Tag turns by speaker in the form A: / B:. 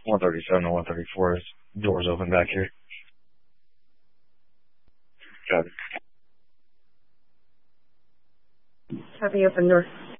A: 137 to 134 is doors open back here. Got it.
B: Copy open north.